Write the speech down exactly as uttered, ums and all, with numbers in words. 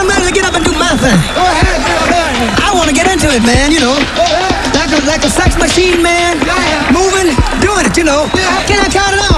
I'm ready to get up and do my thing. Go ahead, go ahead. I want to get into it, man, you know. Go ahead. Like a, like a sex machine, man. Yeah. Moving, doing it, you know. Yeah. Can I count it out?